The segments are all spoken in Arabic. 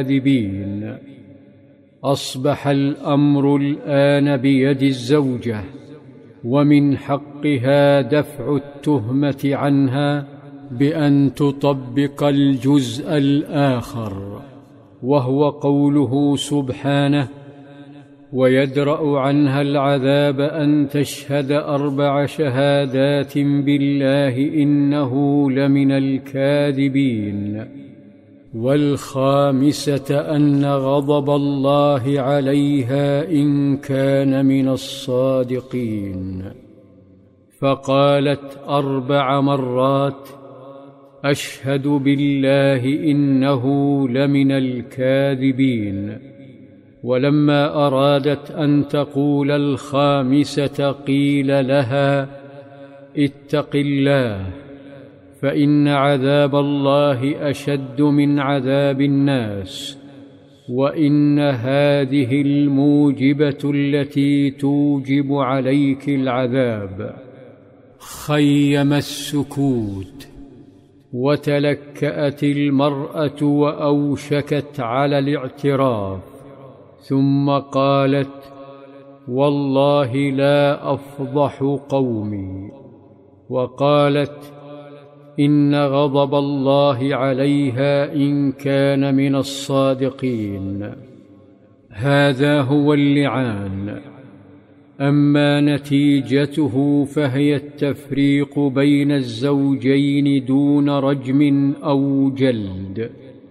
الكاذبين. أصبح الأمر الآن بيد الزوجة، ومن حقها دفع التهمة عنها بأن تطبق الجزء الآخر، وهو قوله سبحانه: ويدرأ عنها العذاب أن تشهد 4 شهادات بالله إنه لمن الكاذبين، والخامسة أن غضب الله عليها إن كان من الصادقين. فقالت 4 مرات: أشهد بالله إنه لمن الكاذبين. ولما أرادت أن تقول الخامسة قيل لها: اتق الله، فإن عذاب الله أشد من عذاب الناس، وإن هذه الموجبة التي توجب عليك العذاب. خيم السكوت، وتلكأت المرأة وأوشكت على الاعتراف، ثم قالت: والله لا أفضح قومي. وقالت: إن غضب الله عليها إن كان من الصادقين. هذا هو اللعان. أما نتيجته فهي التفريق بين الزوجين دون رجم أو جلد،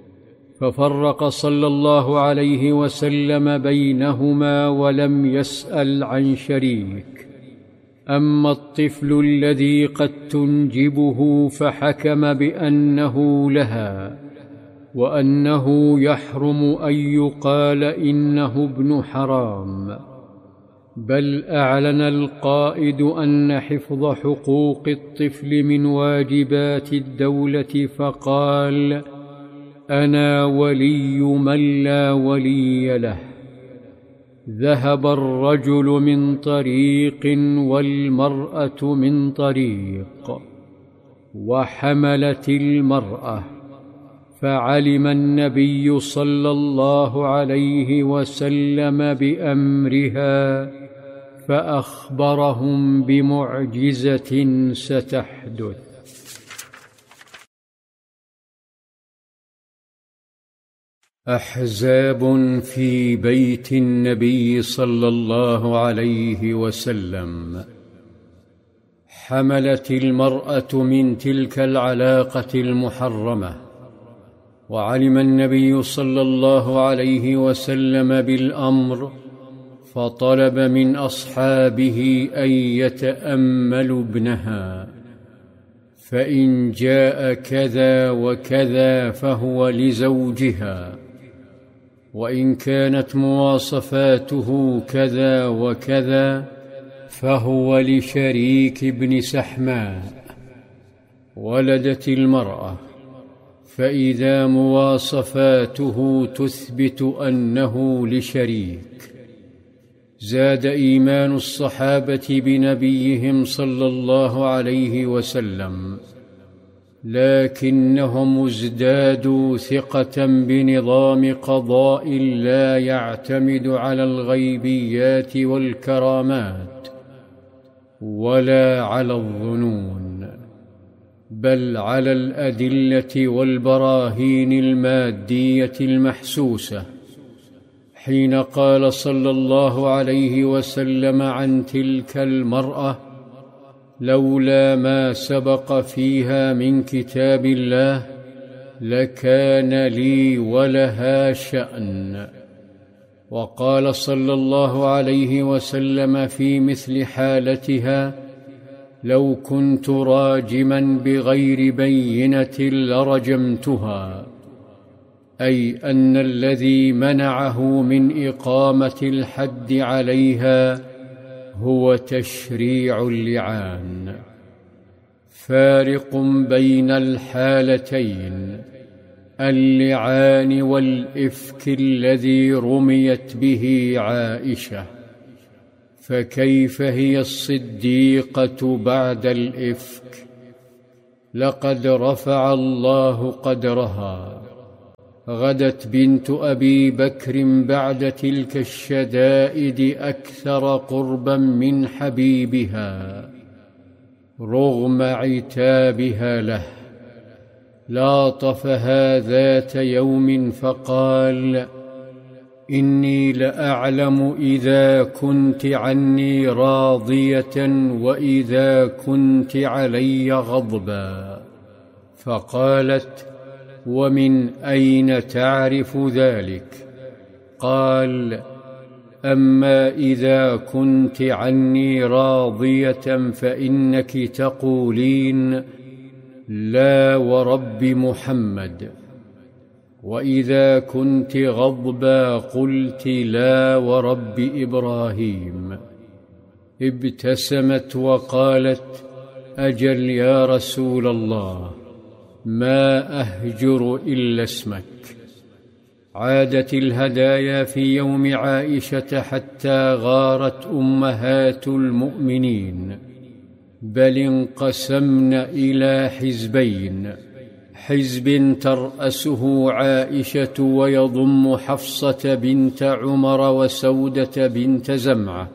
ففرق صلى الله عليه وسلم بينهما ولم يسأل عن شريك. أما الطفل الذي قد تنجبه فحكم بأنه لها، وأنه يحرم أن يقال إنه ابن حرام، بل أعلن القائد أن حفظ حقوق الطفل من واجبات الدولة، فقال: أنا ولي من لا ولي له. ذهب الرجل من طريق والمرأة من طريق، وحملت المرأة، فعلم النبي صلى الله عليه وسلم بأمرها، فأخبرهم بمعجزة ستحدث. أحزاب في بيت النبي صلى الله عليه وسلم. حملت المرأة من تلك العلاقة المحرمة، وعلم النبي صلى الله عليه وسلم بالأمر، فطلب من أصحابه أن يتأملوا ابنها، فإن جاء كذا وكذا فهو لزوجها، وإن كانت مواصفاته كذا وكذا فهو لشريك ابن سحماء. ولدت المرأة، فإذا مواصفاته تثبت أنه لشريك، زاد إيمان الصحابة بنبيهم صلى الله عليه وسلم، لكنهم ازدادوا ثقة بنظام قضاء لا يعتمد على الغيبيات والكرامات ولا على الظنون، بل على الأدلة والبراهين المادية المحسوسة. حين قال صلى الله عليه وسلم عن تلك المرأة: لولا ما سبق فيها من كتاب الله لكان لي ولها شأن. وقال صلى الله عليه وسلم في مثل حالتها: لو كنت راجما بغير بينة لرجمتها، أي أن الذي منعه من إقامة الحد عليها هو تشريع اللعان. فارق بين الحالتين، اللعان والإفك الذي رميت به عائشة، فكيف هي الصديقة بعد الإفك؟ لقد رفع الله قدرها، غدت بنت أبي بكر بعد تلك الشدائد أكثر قربا من حبيبها رغم عتابها له. لاطفها ذات يوم فقال: إني لأعلم إذا كنت عني راضية وإذا كنت علي غضبا. فقالت: ومن أين تعرف ذلك؟ قال: أما إذا كنت عني راضية فإنك تقولين: لا ورب محمد، وإذا كنت غضبا قلت: لا ورب إبراهيم. ابتسمت وقالت: أجل يا رسول الله، ما أهجر إلا اسمك. عادت الهدايا في يوم عائشة حتى غارت أمهات المؤمنين، بل انقسمن إلى حزبين: حزب ترأسه عائشة ويضم حفصة بنت عمر وسودة بنت زمعة،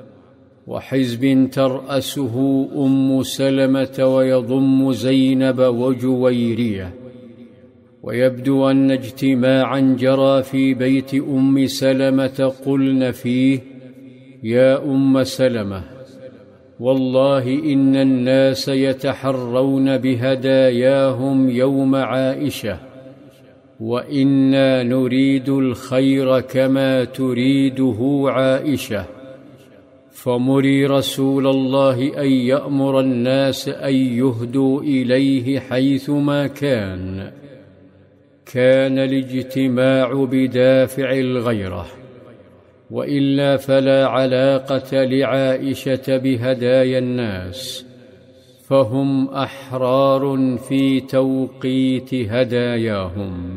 وحزب ترأسه أم سلمة ويضم زينب وجويرية. ويبدو أن اجتماعا جرى في بيت أم سلمة قلن فيه: يا أم سلمة، والله إن الناس يتحرون بهداياهم يوم عائشة، وإنا نريد الخير كما تريده عائشة، فمري رسول الله أن يأمر الناس أن يهدوا إليه حيثما كان. كان الاجتماع بدافع الغيرة، وإلا فلا علاقة لعائشة بهدايا الناس، فهم أحرار في توقيت هداياهم.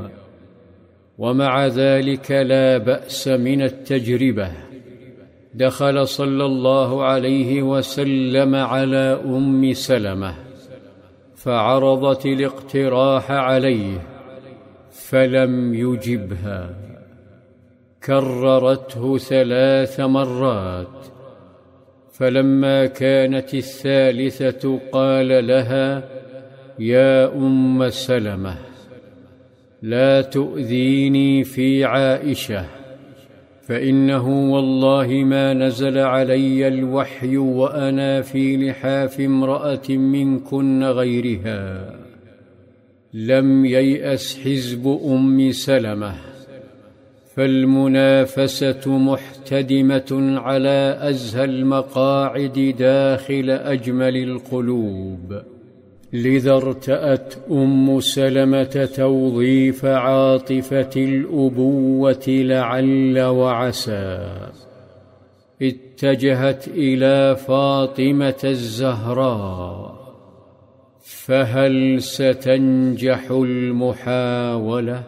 ومع ذلك لا بأس من التجربة. دخل صلى الله عليه وسلم على أم سلمة فعرضت الاقتراح عليه فلم يجبها، كررته 3 مرات، فلما كانت الثالثة قال لها: يا أم سلمة، لا تؤذيني في عائشة، فإنه والله ما نزل علي الوحي وأنا في لحاف امرأة منكن غيرها. لم ييأس حزب أم سلمة، فالمنافسة محتدمة على أزهى المقاعد داخل أجمل القلوب. لذا ارتأت أم سلمة توظيف عاطفة الأبوة لعل وعسى. اتجهت إلى فاطمة الزهراء، فهل ستنجح المحاولة؟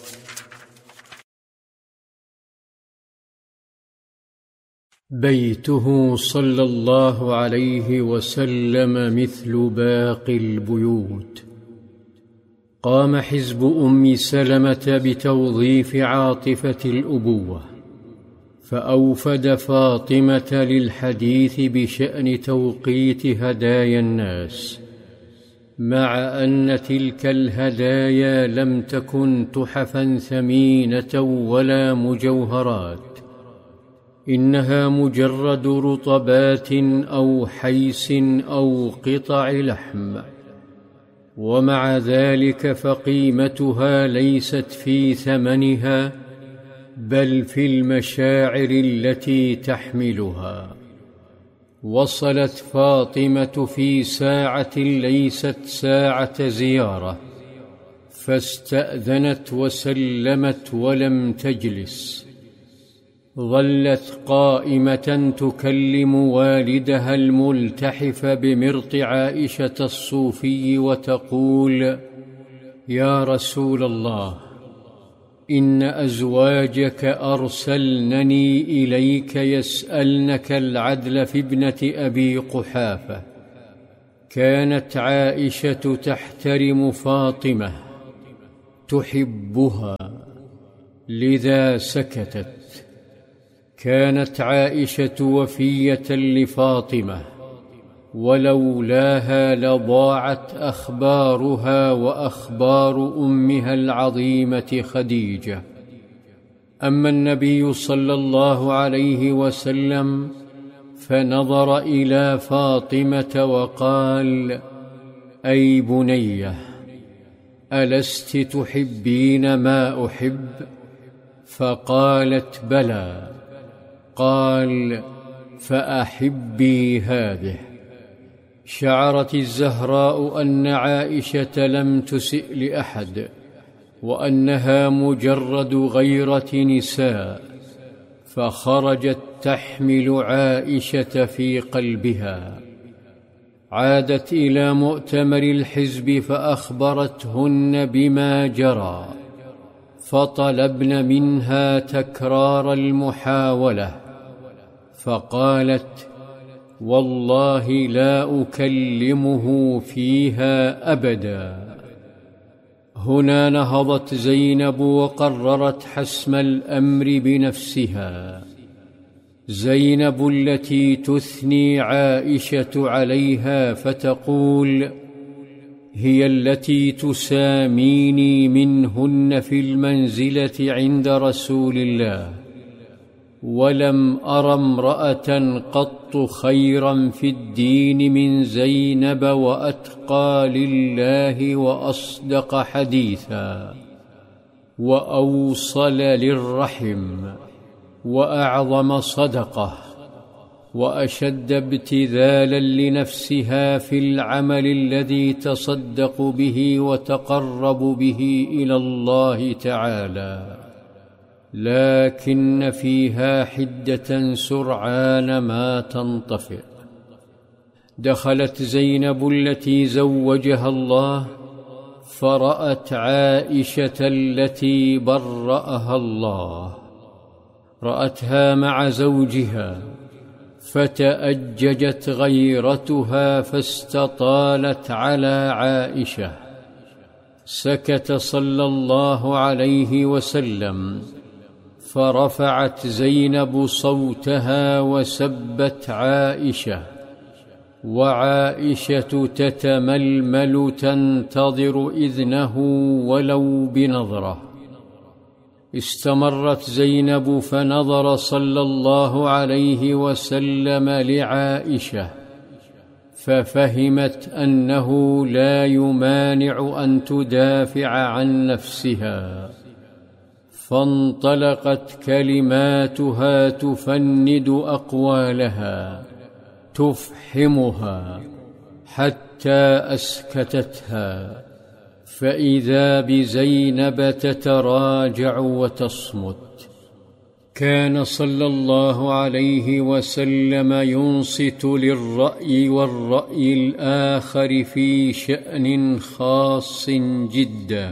بيته صلى الله عليه وسلم مثل باقي البيوت. قام حزب أم سلمة بتوظيف عاطفة الأبوة، فأوفد فاطمة للحديث بشأن توقيت هدايا الناس، مع أن تلك الهدايا لم تكن تحفا ثمينة ولا مجوهرات، إنها مجرد رطبات أو حيس أو قطع لحم، ومع ذلك فقيمتها ليست في ثمنها بل في المشاعر التي تحملها. وصلت فاطمة في ساعة ليست ساعة زيارة، فاستأذنت وسلمت ولم تجلس. ظلت قائمة تكلم والدها الملتحف بمرط عائشة الصوفي وتقول: يا رسول الله، إن أزواجك أرسلنني إليك يسألنك العدل في ابنة أبي قحافة. كانت عائشة تحترم فاطمة، تحبها، لذا سكتت. كانت عائشة وفية لفاطمة، ولولاها لضاعت أخبارها وأخبار أمها العظيمة خديجة. أما النبي صلى الله عليه وسلم فنظر إلى فاطمة وقال: أي بنية، ألست تحبين ما أحب؟ فقالت: بلى. قال: فأحبي هذه. شعرت الزهراء أن عائشة لم تسئ لأحد، وأنها مجرد غيرة نساء، فخرجت تحمل عائشة في قلبها. عادت إلى مؤتمر الحزب فأخبرتهن بما جرى، فطلبن منها تكرار المحاولة، فقالت: والله لا أكلمه فيها أبدا. هنا نهضت زينب وقررت حسم الأمر بنفسها. زينب التي تثني عائشة عليها فتقول: هي التي تساميني منهن في المنزلة عند رسول الله، ولم أر امرأة قط خيرا في الدين من زينب، وأتقى لله وأصدق حديثا، وأوصل للرحم، وأعظم صدقة، وأشد ابتذالا لنفسها في العمل الذي تصدق به وتقرب به إلى الله تعالى، لكن فيها حدة سرعان ما تنطفئ. دخلت زينب التي زوجها الله فرأت عائشة التي برأها الله، رأتها مع زوجها فتأججت غيرتها فاستطالت على عائشة. سكت صلى الله عليه وسلم، فرفعت زينب صوتها وسبت عائشة، وعائشة تتململ تنتظر إذنه ولو بنظرة. استمرت زينب فنظر صلى الله عليه وسلم لعائشة، ففهمت أنه لا يمانع أن تدافع عن نفسها، فانطلقت كلماتها تفند أقوالها تفحمها حتى أسكتتها، فإذا بزينب تتراجع وتصمت. كان صلى الله عليه وسلم ينصت للرأي والرأي الآخر في شأن خاص جدا،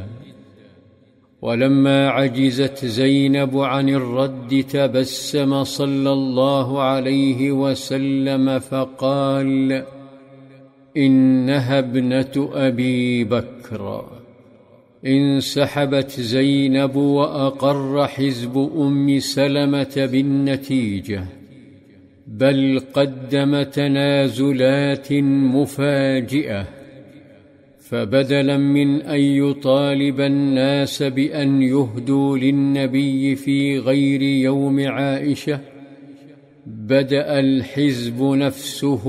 ولما عجزت زينب عن الرد تبسم صلى الله عليه وسلم فقال: إنها ابنة أبي بكر. انسحبت زينب وأقر حزب أم سلمة بالنتيجة، بل قدم تنازلات مفاجئة، فبدلا من أن يطالب الناس بأن يهدوا للنبي في غير يوم عائشة، بدأ الحزب نفسه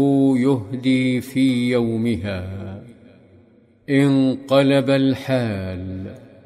يهدي في يومها. انقلب الحال،